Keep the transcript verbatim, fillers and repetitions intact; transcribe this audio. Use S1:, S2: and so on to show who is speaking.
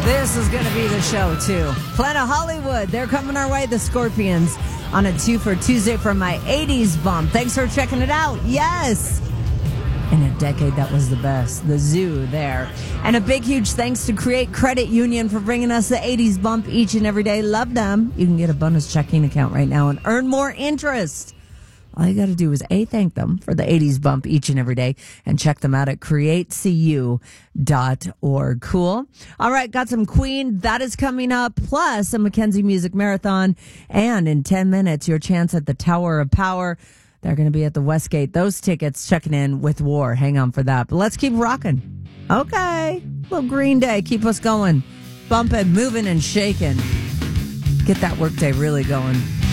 S1: This is going to be the show, too. Planet Hollywood, they're coming our way, the Scorpions, on a two for Tuesday for my eighties bump. Thanks for checking it out. Yes! In a decade, that was the best. The Zoo there. And a big, huge thanks to Create Credit Union for bringing us the eighties bump each and every day. Love them. You can get a bonus checking account right now and earn more interest. All you got to do is A, thank them for the eighties bump each and every day, and check them out at create c u dot org. Cool. All right, got some Queen. That is coming up, plus a Mackenzie Music Marathon. And in ten minutes, your chance at the Tower of Power. They're going to be at the Westgate. Those tickets checking in with War. Hang on for that. But let's keep rocking. Okay. Little Green Day. Keep us going. Bumping, moving, and shaking. Get that workday really going.